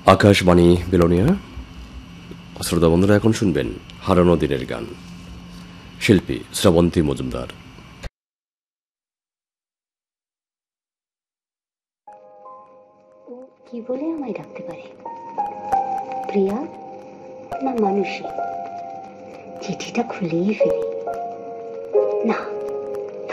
আকাশবাণী বেলোনিয়া। শ্রোতা বন্ধুরা, এখন শুনবেন হারানো দিনের গান, শিল্পী শ্রাবন্তী মজুমদার। ও কি বলে আমায় ডাকতে পারে? প্রিয়া না মানুষী? চিঠিটা খুলেই ফেলি। না,